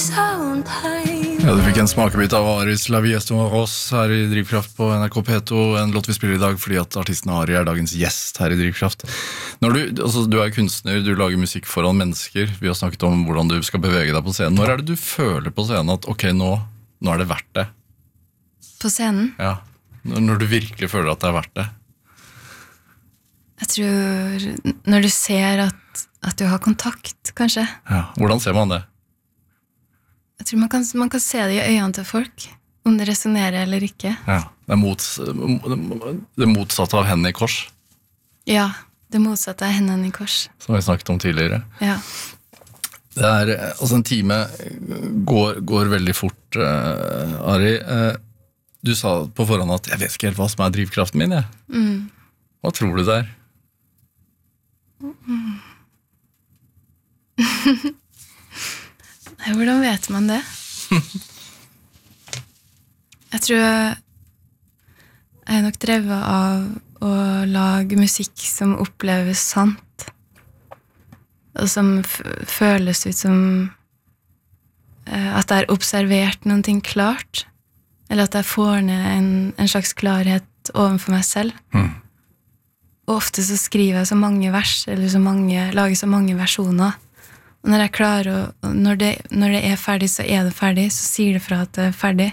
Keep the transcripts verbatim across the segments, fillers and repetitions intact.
Ja, du fikk en smakebit av Aris La Vie est Ross her i Drivkraft på N R K P to, en låt vi spiller i dag fordi at artisten Ari er dagens gjest her i Drivkraft. Når du, altså, du er kunstner, du lager musikk foran mennesker, vi har snakket om hvordan du skal bevege deg på scenen. Når er det du føler på scenen at ok, nå, nå er det verdt det? På scenen? Ja, når du virkelig føler at det er verdt det? Jeg tror når du ser at, at du har kontakt, kanskje. Ja, hvordan ser man det? Jeg tror man kan, man kan se det i øynene til folk, om det resonerer eller ikke. Ja, det er mots, det motsatte av hendene i kors. Ja, det motsatte av hendene i kors. Som vi snakket om tidligere. Ja. Det er, altså en time går, går veldig fort, uh, Ari. Uh, du sa på forhånd at jeg vet ikke helt hva som er drivkraften min, jeg. Mm. Hva tror du det er? Mm. Hvordan vet man det? Jeg tror jeg er nok drevet av å lage musikk som oppleves sant, og som f- føles ut som eh, at jeg har observert noen ting klart, eller at jeg får ned en, en slags klarhet overfor meg selv. Mm. Og ofte så skriver jeg så mange vers, eller så mange, lager så mange versjoner. Og når jeg klarer å, når det, når det er ferdig, så er det ferdig, så sier det fra at det er ferdig.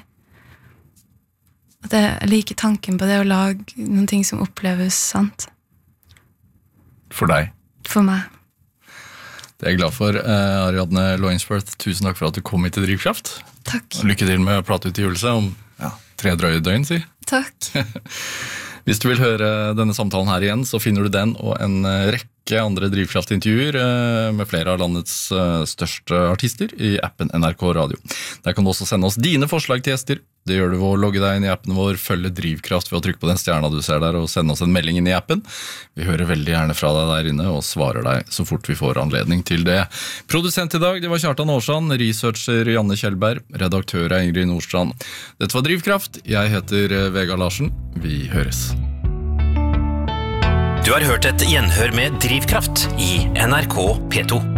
At jeg liker tanken på det å lage noen ting som oppleves sant. For deg? For meg. Det er jeg glad for. Uh, Ariadne Loinsworth, tusen takk for at du kom hit til Drivkraft. Takk. Og lykke til med plateutgivelse om ja, tre drøye døgn, si. Takk. Hvis du vil høre denne samtalen her igjen, så finner du den og en rekke andre Drivkraftintervjuer med flere av landets største artister i appen N R K Radio. Der kan du også sende oss dine forslag til gjester. Det gjør du ved å logge deg inn i appen vår, følge Drivkraft ved å trykke på den stjerna du ser der, og sende oss en melding inn i appen. Vi hører veldig gjerne fra deg der inne, og svarer deg så fort vi får anledning til det. Produsent i dag, det var Kjartan Årsan, researcher Janne Kjellberg, redaktør er Ingrid Nordstrand. Dette var Drivkraft, jeg heter Vegard Larsen. Vi høres. Du har hørt et gjenhør med Drivkraft i N R K P to.